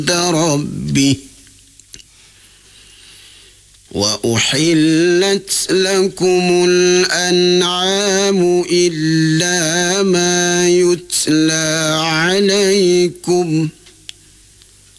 ربه وأحلت لكم الأنعام إلا ما يتلى عليكم